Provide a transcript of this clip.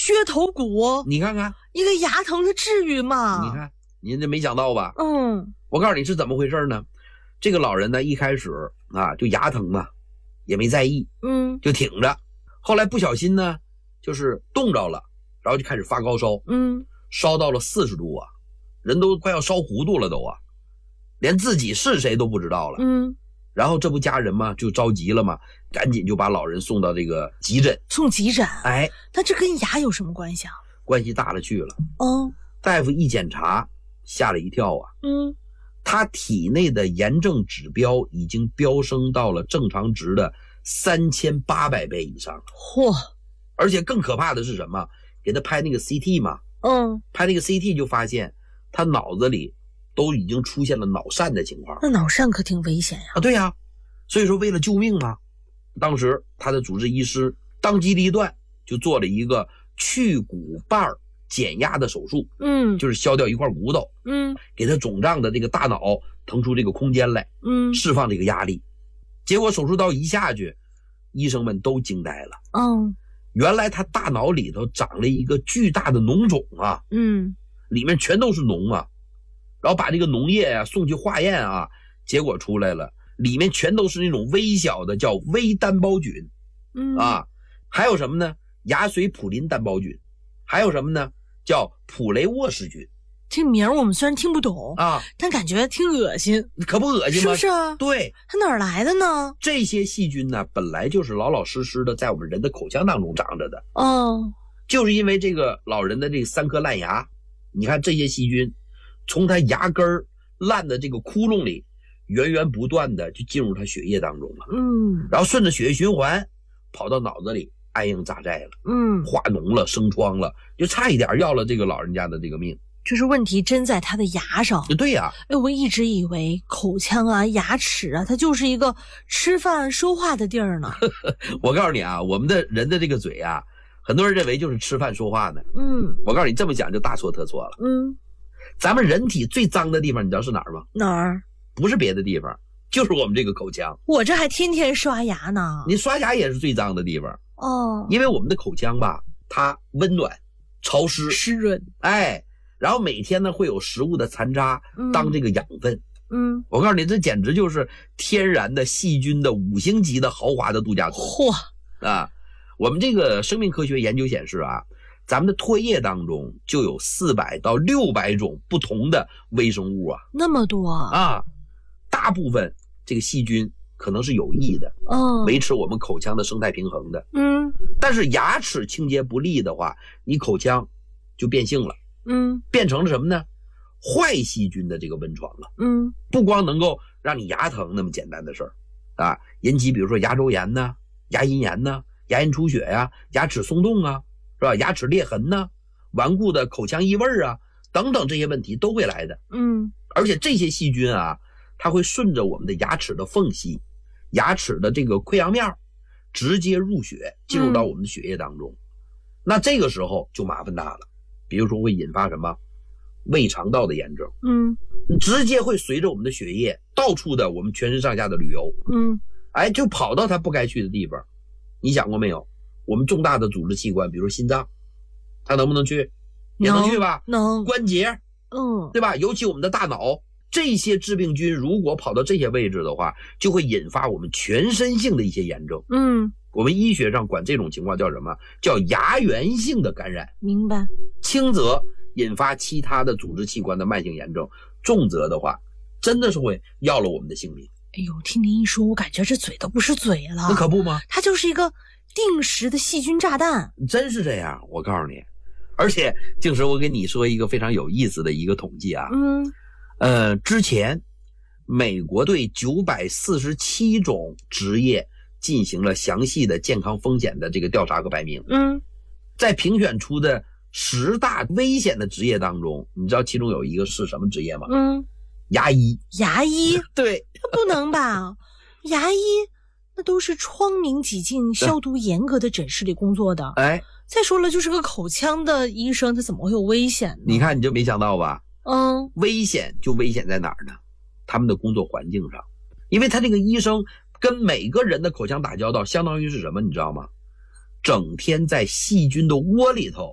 噱头股， 你看看一个牙疼它至于吗？ 你看您这没想到吧？ 我告诉你是怎么回事呢？这个老人呢一开始啊就牙疼嘛，也没在意，就挺着，后来不小心呢就是冻着了，然后就开始发高烧，烧到了40度啊，人都快要烧糊涂了都啊，连自己是谁都不知道了。然后这不家人嘛就着急了嘛，赶紧就把老人送到这个急诊。 送急诊？ 哎， 那这跟牙有什么关系啊？ 关系大了去了。大夫一检查吓了一跳啊，他体内的炎症指标已经飙升到了正常值的3800倍以上了。 嚯！ 而且更可怕的是什么？给他拍那个 CT 嘛，拍那个 CT 就发现他脑子里都已经出现了脑疝的情况。 那脑疝可挺危险呀。 对呀，所以说为了救命嘛，当时他的主治医师当机立断就做了一个去骨瓣减压的手术，就是削掉一块骨头，给他肿胀的这个大脑腾出这个空间来，释放这个压力。结果手术刀一下去，医生们都惊呆了。原来他大脑里头长了一个巨大的脓肿啊，里面全都是脓啊，然后把这个脓液啊送去化验啊，结果出来了，里面全都是那种微小的叫微单胞菌，还有什么呢？牙髓普林单胞菌，还有什么呢？叫普雷沃氏菌。 这名我们虽然听不懂啊， 但感觉挺恶心。 可不恶心吗？ 是不是啊？ 对， 它哪儿来的呢？ 这些细菌呢，本来就是老老实实的在我们人的口腔当中长着的。就是因为这个老人的这3颗烂牙，你看这些细菌从他牙根烂的这个窟窿里源源不断的就进入他血液当中了，然后顺着血液循环跑到脑子里安营扎寨了，化脓了，生疮了，就差一点要了这个老人家的这个命。 就是问题真在他的牙上。 对呀。 我一直以为口腔啊牙齿啊它就是一个吃饭说话的地儿呢。 我告诉你啊，我们的人的这个嘴啊，很多人认为就是吃饭说话呢。我告诉你这么讲就大错特错了。咱们人体最脏的地方你知道是哪儿吗？ 哪儿？ 不是别的地方，就是我们这个口腔。 我这还天天刷牙呢。 你刷牙也是最脏的地方。因为我们的口腔吧，它温暖潮湿湿润， 然后每天呢会有食物的残渣当这个养分。我告诉你，这简直就是天然的细菌的5星级的豪华的度假村。我们这个生命科学研究显示啊，咱们的唾液当中就有400到600种不同的微生物啊， 那么多啊！大部分这个细菌可能是有益的，维持我们口腔的生态平衡的。但是牙齿清洁不力的话，你口腔就变性了，变成了什么呢？坏细菌的这个温床了。不光能够让你牙疼那么简单的事儿啊，引起比如说牙周炎呢、牙龈炎呢、牙龈出血呀、牙齿松动啊，是吧？牙齿裂痕呢、顽固的口腔异味啊等等，这些问题都会来的。而且这些细菌啊，它会顺着我们的牙齿的缝隙、牙齿的这个溃疡面直接入血，进入到我们的血液当中。那这个时候就麻烦大了，比如说会引发什么胃肠道的炎症，直接会随着我们的血液到处的我们全身上下的旅游，就跑到它不该去的地方。你想过没有？我们重大的组织器官，比如心脏，它能不能去？也能去吧？ 能。 关节，对吧？尤其我们的大脑，这些致病菌如果跑到这些位置的话，就会引发我们全身性的一些炎症。我们医学上管这种情况叫什么？叫牙源性的感染。 明白。 轻则引发其他的组织器官的慢性炎症，重则的话真的是会要了我们的性命。 听您一说，我感觉这嘴都不是嘴了。 那可不吗？ 它就是一个定时的细菌炸弹。 真是这样，我告诉你。而且静时我给你说一个非常有意思的一个统计啊。之前美国对947种职业进行了详细的健康风险的这个调查和排名。在评选出的10大危险的职业当中，你知道其中有一个是什么职业吗？牙医。 牙医？ 对。 不能吧？牙医那都是窗明几净、消毒严格的诊室里工作的。再说了，就是个口腔的医生，他怎么会有危险呢？ 你看你就没想到吧？危险就危险在哪儿呢？他们的工作环境上，因为他这个医生跟每个人的口腔打交道，相当于是什么你知道吗？整天在细菌的窝里头